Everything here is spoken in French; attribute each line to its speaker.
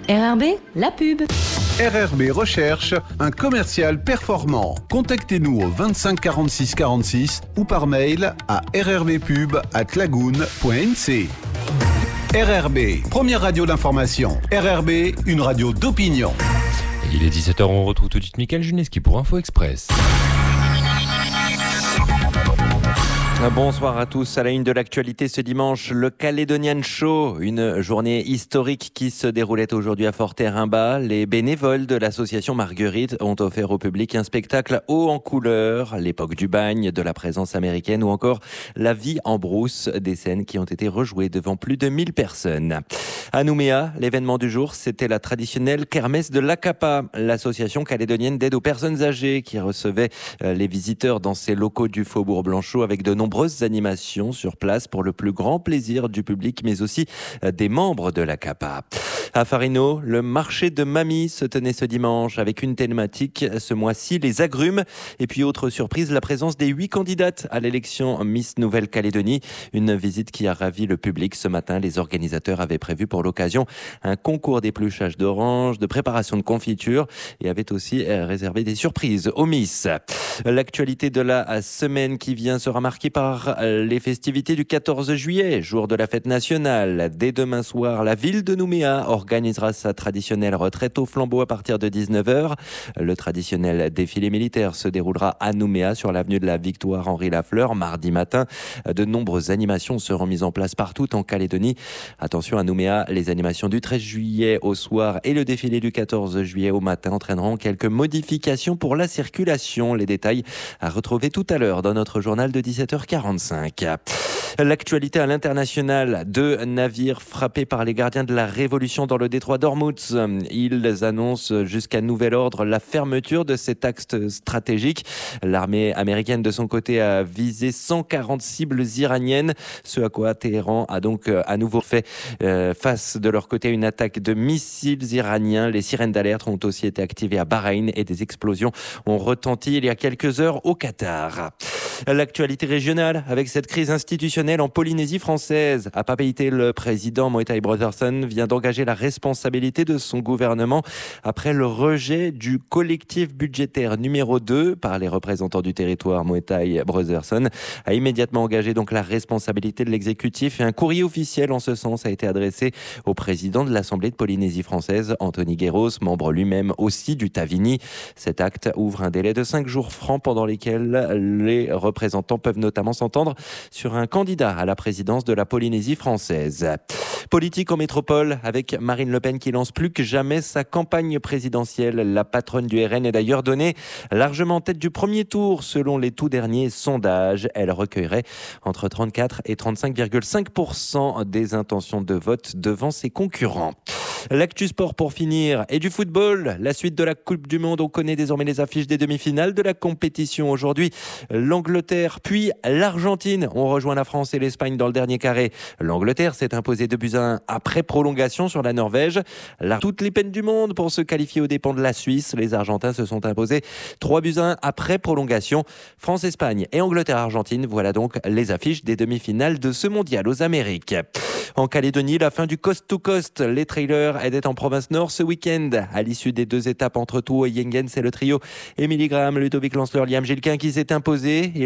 Speaker 1: RRB, la pub.
Speaker 2: RRB recherche un commercial performant. Contactez-nous au 25 46 46 ou par mail à rrbpub@lagoon.nc. RRB, première radio d'information. RRB, une radio d'opinion.
Speaker 3: Il est 17h, on retrouve tout de suite Mickaël Juneski pour Info Express.
Speaker 4: Bonsoir à tous. À la une de l'actualité ce dimanche, le Caledonian Show, une journée historique qui se déroulait aujourd'hui à Forterrimba. Les bénévoles de l'association Marguerite ont offert au public un spectacle haut en couleurs, l'époque du bagne, de la présence américaine ou encore la vie en brousse, des scènes qui ont été rejouées devant plus de 1000 personnes. À Nouméa, l'événement du jour, c'était la traditionnelle kermesse de l'ACAPA, l'association calédonienne d'aide aux personnes âgées qui recevait les visiteurs dans ses locaux du Faubourg Blanchot avec de nombreuses animations sur place pour le plus grand plaisir du public, mais aussi des membres de l'ACAPA. À Farino, le marché de Mamie se tenait ce dimanche avec une thématique ce mois-ci, les agrumes. Et puis autre surprise, la présence des 8 candidates à l'élection Miss Nouvelle-Calédonie. Une visite qui a ravi le public ce matin. Les organisateurs avaient prévu pour l'occasion un concours d'épluchage d'oranges, de préparation de confiture et avaient aussi réservé des surprises aux Miss. L'actualité de la semaine qui vient sera marquée par les festivités du 14 juillet, jour de la fête nationale. Dès demain soir, la ville de Nouméa organisera sa traditionnelle retraite au flambeau à partir de 19h. Le traditionnel défilé militaire se déroulera à Nouméa sur l'avenue de la Victoire Henri Lafleur mardi matin. De nombreuses animations seront mises en place partout en Calédonie. Attention à Nouméa, les animations du 13 juillet au soir et le défilé du 14 juillet au matin entraîneront quelques modifications pour la circulation. Les détails à retrouver tout à l'heure dans notre journal de 17h45. L'actualité à l'international, 2 navires frappés par les gardiens de la Révolution dans le détroit d'Ormuz. Ils annoncent jusqu'à nouvel ordre la fermeture de cet axe stratégique. L'armée américaine de son côté a visé 140 cibles iraniennes, ce à quoi Téhéran a donc à nouveau fait face de leur côté à une attaque de missiles iraniens. Les sirènes d'alerte ont aussi été activées à Bahreïn et des explosions ont retenti il y a quelques heures au Qatar. L'actualité régionale avec cette crise institutionnelle en Polynésie française. À Papeete, le président Moetai Brotherson vient d'engager la responsabilité de son gouvernement après le rejet du collectif budgétaire numéro 2 par les représentants du territoire. Moetai Brotherson a immédiatement engagé donc la responsabilité de l'exécutif et un courrier officiel en ce sens a été adressé au président de l'Assemblée de Polynésie française, Anthony Guéros, membre lui-même aussi du Tavini. Cet acte ouvre un délai de 5 jours francs pendant lesquels les représentants peuvent notamment s'entendre sur un candidat à la présidence de la Polynésie française. Politique en métropole avec Marine Le Pen qui lance plus que jamais sa campagne présidentielle. La patronne du RN est d'ailleurs donnée largement en tête du premier tour selon les tout derniers sondages. Elle recueillerait entre 34 et 35,5% des intentions de vote devant ses concurrents. L'actu sport pour finir et du football. La suite de la Coupe du Monde, on connaît désormais les affiches des demi-finales de la compétition. Aujourd'hui, l'Angleterre puis l'Argentine ont rejoint la France et l'Espagne dans le dernier carré. L'Angleterre s'est imposée 2-1 après prolongation sur la Norvège. Toutes les peines du monde pour se qualifier aux dépens de la Suisse. Les Argentins se sont imposés 3-1 après prolongation. France-Espagne et Angleterre-Argentine, voilà donc les affiches des demi-finales de ce mondial aux Amériques. En Calédonie, la fin du coast to coast. Les trailers étaient en province nord ce week-end. À l'issue des 2 étapes entre Touo et Yengen, c'est le trio Émilie Graham, Ludovic Lanceur, Liam Gilquin qui s'est imposé.